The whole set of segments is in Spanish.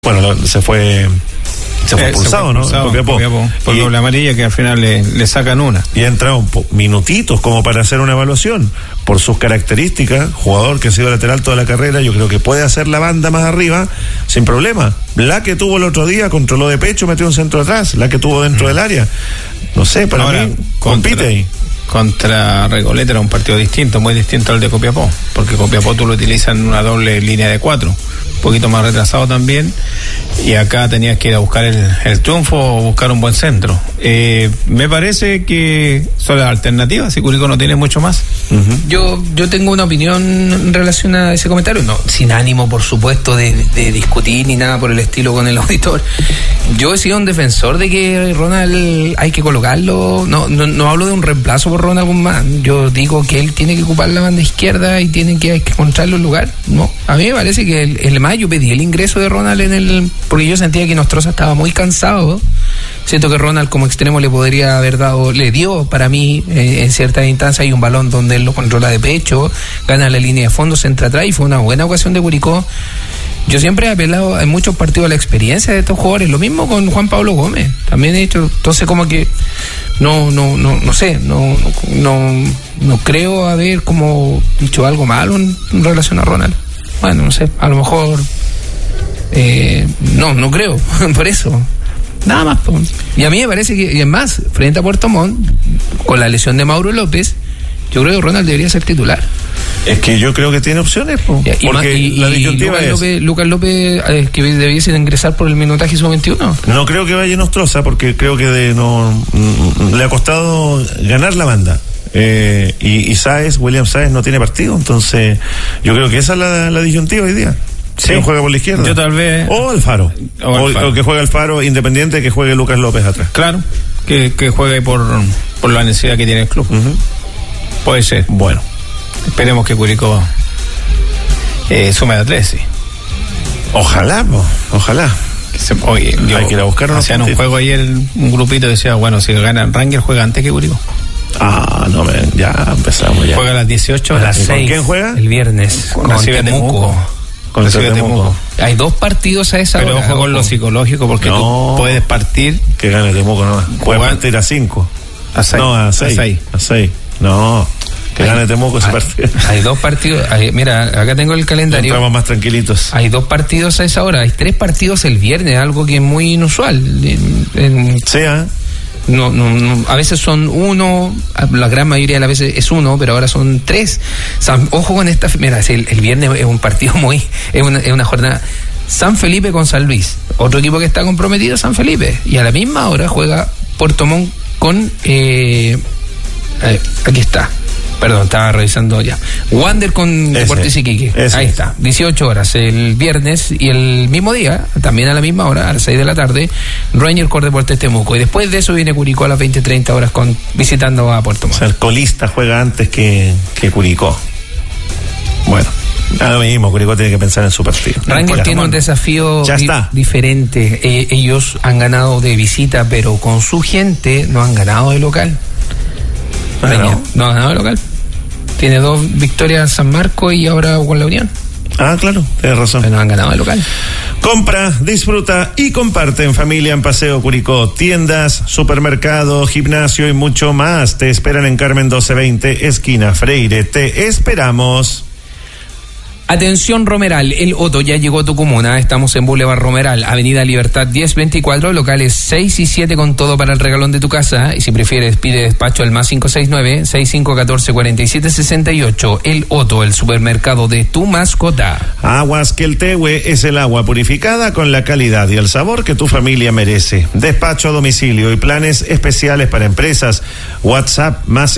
Bueno, se fue expulsado, ¿no? Copiapó. Por doble amarilla, que al final le sacan una. Y ha entrado minutitos como para hacer una evaluación. Por sus características, jugador que ha sido lateral toda la carrera, yo creo que puede hacer la banda más arriba sin problema. La que tuvo el otro día, controló de pecho, metió un centro atrás. La que tuvo dentro del área. No sé, para ahora, mí, compite ahí. Contra Recoleta era un partido distinto, muy distinto al de Copiapó, porque Copiapó tú lo utilizas en una doble línea de 4, un poquito más retrasado también, y acá tenías que ir a buscar el triunfo o buscar un buen centro. Me parece que son las alternativas, si Curicó no tiene mucho más. Yo tengo una opinión en relación a ese comentario, no, sin ánimo por supuesto de discutir ni nada por el estilo con el auditor. Yo he sido un defensor de que Ronald hay que colocarlo, no hablo de un reemplazo por Ronald Guzmán, yo digo que él tiene que ocupar la banda izquierda y hay que encontrarle un lugar. No, a mí me parece que el más yo pedí el ingreso de Ronald porque yo sentía que Nostroza estaba muy cansado. Siento que Ronald como extremo le dio para mí en ciertas instancias. Hay un balón donde él lo controla de pecho, gana la línea de fondo, se entra atrás y fue una buena ocasión de Curicó. Yo siempre he apelado en muchos partidos a la experiencia de estos jugadores, lo mismo con Juan Pablo Gómez, también he dicho, entonces como que no sé, no creo haber como dicho algo malo en relación a Ronald. Bueno, no sé, a lo mejor no creo, por eso. Nada más. Y a mí me parece que, y es más, frente a Puerto Montt, con la lesión de Mauro López, yo creo que Ronald debería ser titular. Es que yo creo que tiene opciones, porque la disyuntiva Lucas López que debiese ingresar por el minutaje sub-21. No creo que vaya Nostroza, porque creo que le ha costado ganar la banda. Y William Sáez no tiene partido, entonces yo creo que esa es la disyuntiva hoy día. Sí, juega por la izquierda. Yo tal vez. O Alfaro. O que juegue Alfaro, independiente de que juegue Lucas López atrás. Claro, que juegue por la necesidad que tiene el club. Puede ser. Bueno, esperemos que Curicó sume a 13. Ojalá. Hay que ir a buscar unos hacían un juego ayer, un grupito decía, bueno, si ganan Rangers juega antes que Curicó. Ya empezamos ya. Juega a las 18 a las 6. ¿Con quién juega? El viernes. Con Temuco. Con Temuco. Hay 2 partidos a esa hora. Pero ojo con lo psicológico, porque tú puedes partir. Que gane Temuco, no. Puedes partir a 5. A 6. No, a 6. A 6. No. Que gane Temuco ese partido. Hay 2 partidos. Mira, acá tengo el calendario. Entramos más tranquilitos. Hay 2 partidos a esa hora. Hay 3 partidos el viernes, algo que es muy inusual. No, a veces son 1, la gran mayoría de las veces es 1, pero ahora son 3. Ojo con esta. Mira, el viernes es un partido es una jornada. San Felipe con San Luis, otro equipo que está comprometido, San Felipe, y a la misma hora juega Puerto Montt con aquí está. Perdón, estaba revisando ya. Wander con Deportes Iquique. Ahí está. 18 horas el viernes y el mismo día, también a la misma hora, a las 6 de la tarde, Rangers con Deportes Temuco. Y después de eso viene Curicó a las 20:30 horas visitando a Puerto Montt. O sea, el colista juega antes que Curicó. Bueno, lo mismo, Curicó tiene que pensar en su partido. Rangers tiene un desafío diferente. Ellos han ganado de visita, pero con su gente no han ganado de local. No han ganado de local. Tiene 2 victorias en San Marcos y ahora con la Unión. Claro, tienes razón. Pero no han ganado de local. Compra, disfruta y comparte en familia en Paseo Curicó. Tiendas, supermercado, gimnasio y mucho más. Te esperan en Carmen 1220, esquina Freire. Te esperamos. Atención Romeral, el Otto ya llegó a tu comuna. Estamos en Boulevard Romeral, Avenida Libertad 1024, locales 6 y 7 con todo para el regalón de tu casa. Y si prefieres, pide despacho al más 569-6514-4768. El Otto, el supermercado de tu mascota. Aguas Queltehue es el agua purificada con la calidad y el sabor que tu familia merece. Despacho a domicilio y planes especiales para empresas. WhatsApp más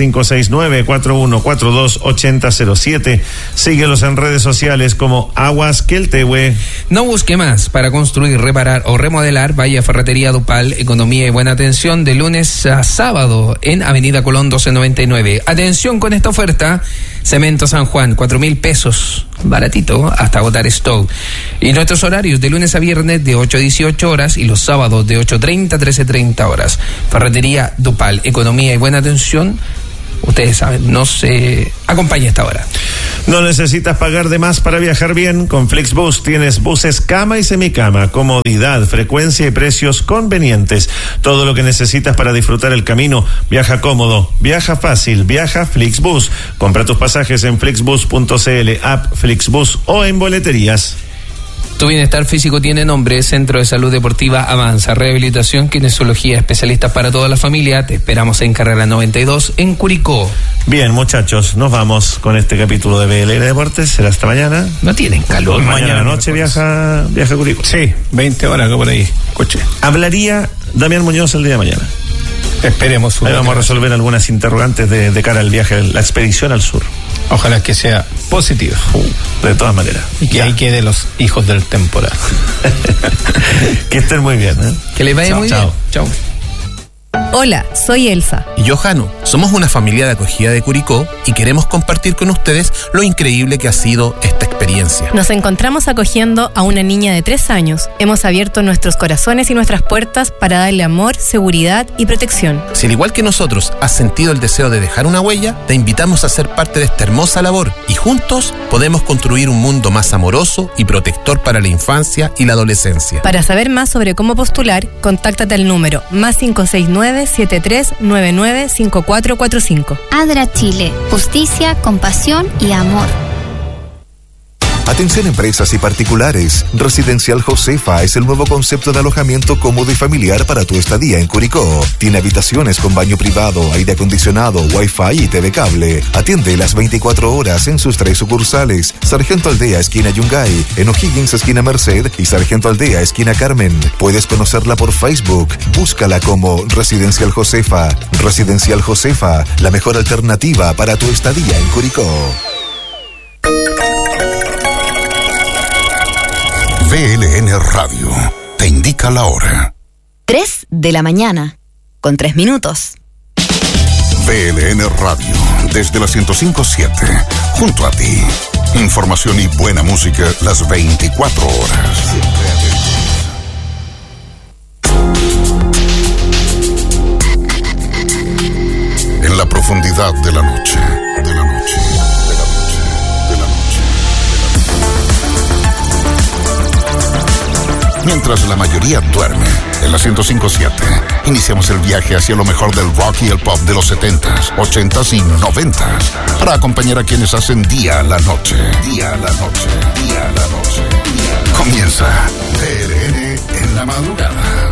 569-4142-8007. Síguelos en redes sociales como Aguas Queltehue. No busque más. Para construir, reparar o remodelar, vaya a Ferretería Dupal, economía y buena atención de lunes a sábado en Avenida Colón 1299. Atención con esta oferta. Cemento San Juan, 4,000 pesos, baratito, hasta agotar stock. Y nuestros horarios de lunes a viernes de 8 a 18 horas y los sábados de 8:30 a 13:30 horas. Ferretería Dupal, economía y buena atención ustedes saben, nos acompaña a esta hora. No necesitas pagar de más para viajar bien. Con Flixbus tienes buses cama y semicama, comodidad, frecuencia y precios convenientes. Todo lo que necesitas para disfrutar el camino. Viaja cómodo, viaja fácil, viaja Flixbus. Compra tus pasajes en flixbus.cl, app Flixbus o en boleterías. Tu bienestar físico tiene nombre. Centro de Salud Deportiva Avanza. Rehabilitación, kinesiología, especialistas para toda la familia. Te esperamos en Carrera 92 en Curicó. Bien, muchachos, nos vamos con este capítulo de BLN Deportes. Será hasta mañana. No tienen calor. Mañana noche viaja a Curicó. Sí, 20 horas que por ahí. Coche. Hablaría Damián Muñoz el día de mañana. Esperemos. Ahí vamos a resolver algunas interrogantes de cara al viaje, la expedición al sur. Ojalá que sea positivo. De todas maneras. Y que ahí queden los hijos del temporal. Que estén muy bien, ¿eh? Que les vaya muy bien. Chao. Hola, soy Elsa. Y yo, Jano. Somos una familia de acogida de Curicó y queremos compartir con ustedes lo increíble que ha sido esta experiencia. Nos encontramos acogiendo a una niña de 3 años. Hemos abierto nuestros corazones y nuestras puertas para darle amor, seguridad y protección. Si al igual que nosotros has sentido el deseo de dejar una huella, te invitamos a ser parte de esta hermosa labor y juntos podemos construir un mundo más amoroso y protector para la infancia y la adolescencia. Para saber más sobre cómo postular, contáctate al número +569-7399-5445. ADRA Chile, justicia, compasión y amor. Atención empresas y particulares. Residencial Josefa es el nuevo concepto de alojamiento cómodo y familiar para tu estadía en Curicó. Tiene habitaciones con baño privado, aire acondicionado, wifi y TV cable. Atiende las 24 horas en sus 3 sucursales: Sargento Aldea, esquina Yungay, en O'Higgins, esquina Merced, y Sargento Aldea, esquina Carmen. Puedes conocerla por Facebook. Búscala como Residencial Josefa. Residencial Josefa, la mejor alternativa para tu estadía en Curicó. BLN Radio te indica la hora. 3 de la mañana, con 3 minutos. BLN Radio, desde la 105.7, junto a ti. Información y buena música las 24 horas. En la profundidad de la noche, mientras la mayoría duerme, en la 105.7, iniciamos el viaje hacia lo mejor del rock y el pop de los 70s, 80s y 90s, para acompañar a quienes hacen día a la noche. Comienza BLN en la madrugada.